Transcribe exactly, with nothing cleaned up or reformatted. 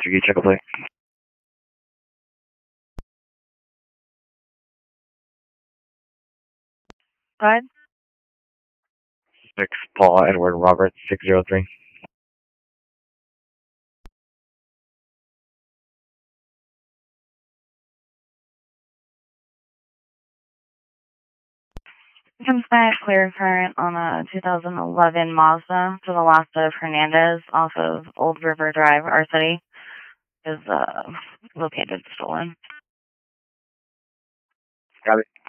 Portuguese, check a plate. Go ahead. Six Paul Edward Robert six zero three. Comes back clear current on a two thousand eleven Mazda to the lot of Hernandez off of Old River Drive, our city. Is uh, located stolen. Got it.